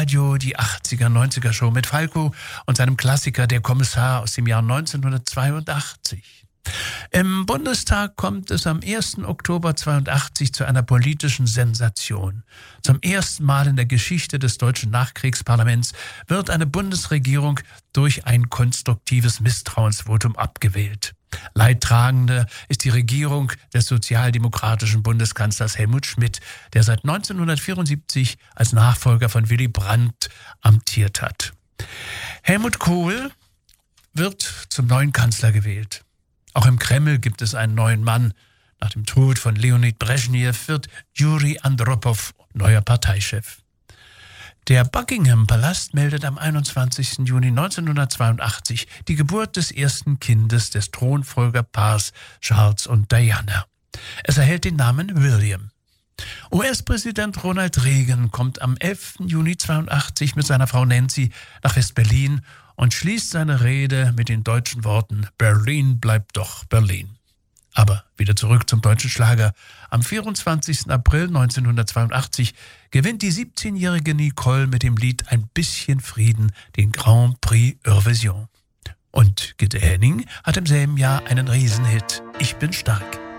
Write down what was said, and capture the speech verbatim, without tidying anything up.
Radio, die achtziger, neunziger Show mit Falco und seinem Klassiker Der Kommissar aus dem Jahr neunzehnhundertzweiundachtzig. Im Bundestag kommt es am ersten Oktober zweiundachtzig zu einer politischen Sensation. Zum ersten Mal in der Geschichte des deutschen Nachkriegsparlaments wird eine Bundesregierung durch ein konstruktives Misstrauensvotum abgewählt. Leidtragende ist die Regierung des sozialdemokratischen Bundeskanzlers Helmut Schmidt, der seit neunzehnhundertvierundsiebzig als Nachfolger von Willy Brandt amtiert hat. Helmut Kohl wird zum neuen Kanzler gewählt. Auch im Kreml gibt es einen neuen Mann. Nach dem Tod von Leonid Brezhnev wird Juri Andropow neuer Parteichef. Der Buckingham-Palast meldet am einundzwanzigsten Juni neunzehnhundertzweiundachtzig die Geburt des ersten Kindes des Thronfolgerpaars Charles und Diana. Es erhält den Namen William. U S-Präsident Ronald Reagan kommt am elften Juni zweiundachtzig mit seiner Frau Nancy nach West-Berlin und schließt seine Rede mit den deutschen Worten „Berlin bleibt doch Berlin“. Aber wieder zurück zum deutschen Schlager. Am vierundzwanzigsten April neunzehnhundertzweiundachtzig gewinnt die siebzehnjährige Nicole mit dem Lied Ein bisschen Frieden den Grand Prix Eurovision. Und Gitte Henning hat im selben Jahr einen Riesenhit, Ich bin stark.